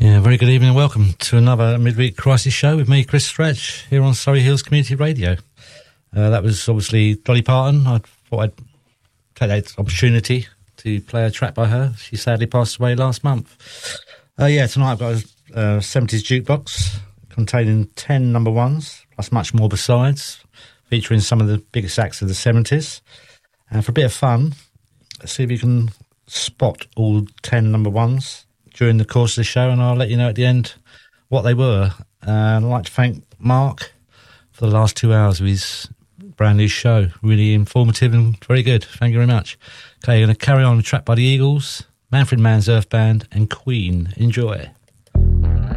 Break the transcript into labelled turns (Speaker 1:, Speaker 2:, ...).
Speaker 1: Yeah, very good evening and welcome to another Midweek Crisis show with me, Chris Stretch, here on Surrey Hills Community Radio. That was obviously Dolly Parton. I thought I'd take that opportunity to play a track by her. She sadly passed away last month. Tonight I've got a 70s jukebox containing 10 number ones, plus much more besides, featuring some of the biggest acts of the 70s. And for a bit of fun, let's see if you can spot all 10 number ones during the course of the show, and I'll let you know at the end what they were. And I'd like to thank Mark for the last 2 hours of his brand new show. Really informative and very good. Thank you very much. Okay, I'm going to carry on with a track by the Eagles, Manfred Mann's Earth Band, and Queen. Enjoy.